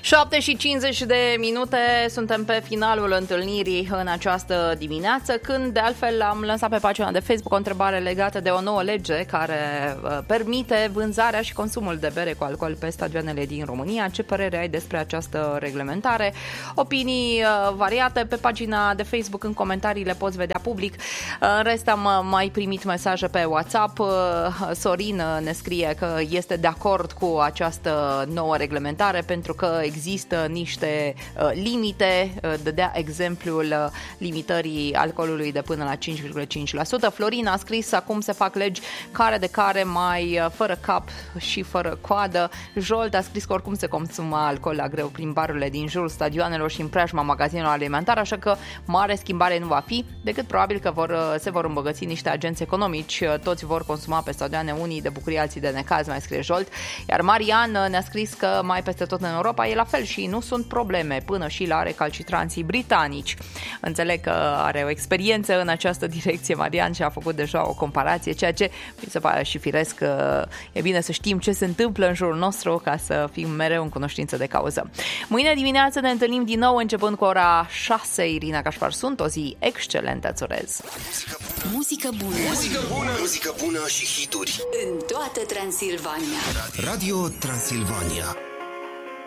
7:50, suntem pe finalul întâlnirii în această dimineață, când de altfel am lansat pe pagina de Facebook o întrebare legată de o nouă lege care permite vânzarea și consumul de bere cu alcool pe stadioanele din România. Ce părere ai despre această reglementare? Opinii variate pe pagina de Facebook, în comentarii le poți vedea public. În rest am mai primit mesaje pe WhatsApp. Sorin ne scrie că este de acord cu această nouă reglementare pentru că există niște limite, dădea exemplul limitării alcoolului de până la 5,5%. Florin a scris: acum se fac legi care de care, mai fără cap și fără coadă. Jolt a scris că oricum se consumă alcool la greu prin barurile din jurul stadioanelor și în preajma magazinelor alimentare, așa că mare schimbare nu va fi, decât probabil că se vor îmbogăți niște agenți economici. Toți vor consuma pe stadioane, unii de bucurie, alții de necaz, mai scrie Jolt. Iar Marian ne-a scris că mai peste tot în Europa e la fel și nu sunt probleme, până și la recalcitranții britanici. Înțeleg că are o experiență în această direcție Marian și a făcut deja o comparație, ceea ce mi se pare și firesc că e bine să știm ce se întâmplă în jurul nostru ca să fim mereu în cunoștință de cauză. Mâine dimineață ne întâlnim din nou începând cu ora 6. Irina Cașpar sunt, o zi excelentă îți urez. Muzică bună. Muzică bună. Muzică bună și hituri în toată Transilvania. Radio Transilvania.